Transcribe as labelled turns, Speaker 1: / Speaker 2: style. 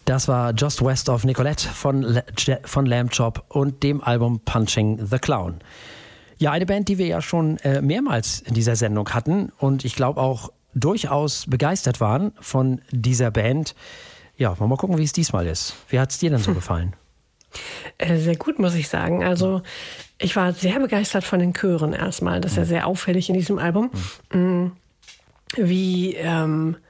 Speaker 1: Das war Just West of Nicolette von Lamb Chop und dem Album Punching the Clown. Ja, eine Band, die wir ja schon mehrmals in dieser Sendung hatten und ich glaube auch durchaus begeistert waren von dieser Band. Ja, wollen wir mal gucken, wie es diesmal ist. Wie hat es dir denn so gefallen?
Speaker 2: Sehr gut, muss ich sagen. Also ich war sehr begeistert von den Chören erstmal. Das ist ja sehr auffällig in diesem Album. Wie